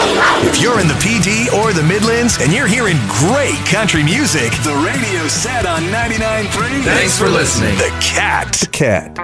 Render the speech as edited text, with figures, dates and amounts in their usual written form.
If you're in the PD or the Midlands and you're hearing great country music, the radio set on 99.3. Thanks for listening. The Cat.